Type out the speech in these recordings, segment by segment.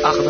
hard.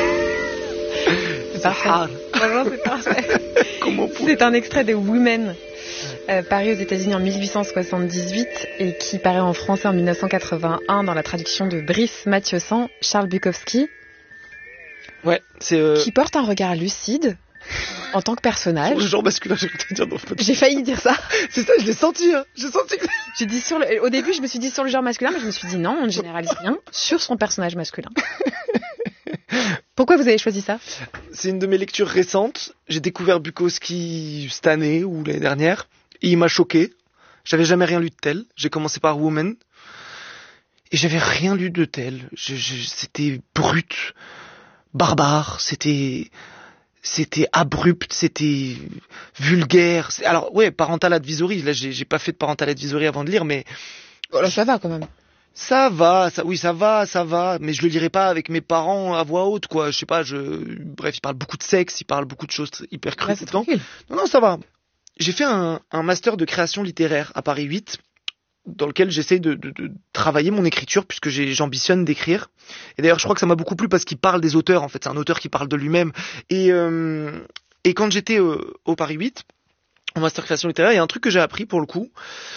C'est parfait. Vraiment, c'est parfait. C'est un extrait de Women, paru aux États-Unis en 1878 et qui paraît en français en 1981 dans la traduction de Brice Mathieusan, Charles Bukowski. Ouais, qui porte un regard lucide en tant que personnage. Sur le genre masculin, j'ai cru te dire. Non, j'ai failli dire ça. C'est ça, je l'ai senti. Hein. J'ai senti. J'ai dit au début, je me suis dit sur le genre masculin, mais je me suis dit non, on ne généralise rien sur son personnage masculin. Pourquoi vous avez choisi ça? C'est une de mes lectures récentes. J'ai découvert Bukowski cette année ou l'année dernière. Et il m'a choqué. J'avais jamais rien lu de tel. J'ai commencé par Woman. Et j'avais rien lu de tel. C'était brut, barbare, c'était abrupt, c'était vulgaire. Alors ouais, parental advisory. Là, j'ai pas fait de parental advisory avant de lire, mais voilà, ça va quand même. Ça va, ça va, mais je le lirai pas avec mes parents à voix haute, quoi. Je sais pas, bref, il parle beaucoup de sexe, il parle beaucoup de choses hyper crues tout le temps. Non, ça va. J'ai fait un master de création littéraire à Paris 8, dans lequel j'essaie de travailler mon écriture, puisque j'ambitionne d'écrire. Et d'ailleurs, je crois que ça m'a beaucoup plu parce qu'il parle des auteurs, en fait. C'est un auteur qui parle de lui-même. Et quand j'étais au Paris 8, en master de création littéraire, il y a un truc que j'ai appris pour le coup,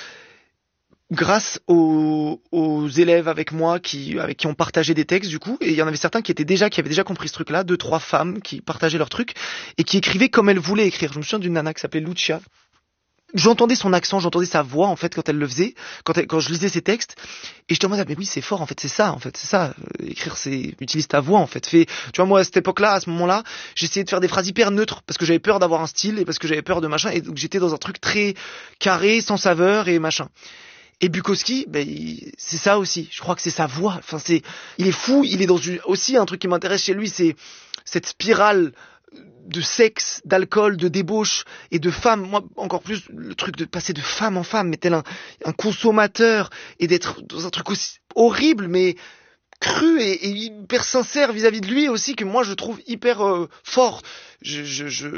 grâce aux élèves avec moi avec qui on partageait des textes du coup, et il y en avait certains qui avaient déjà compris ce truc-là, 2-3 femmes qui partageaient leurs trucs et qui écrivaient comme elles voulaient écrire. Je me souviens d'une nana qui s'appelait Lucia. J'entendais son accent, j'entendais sa voix en fait quand elle le faisait, quand je lisais ses textes, et j'étais en mode mais oui c'est fort en fait, c'est ça écrire c'est utilise ta voix en fait. Tu vois, moi à cette époque-là, à ce moment-là, j'essayais de faire des phrases hyper neutres parce que j'avais peur d'avoir un style et parce que j'avais peur de machin, et donc j'étais dans un truc très carré, sans saveur et machin. Et Bukowski, c'est ça aussi. Je crois que c'est sa voix. Enfin, il est fou. Il est aussi un truc qui m'intéresse chez lui, c'est cette spirale de sexe, d'alcool, de débauche et de femme. Moi, encore plus, le truc de passer de femme en femme, mais tel un consommateur et d'être dans un truc aussi horrible, mais cru et hyper sincère vis-à-vis de lui aussi, que moi je trouve hyper fort.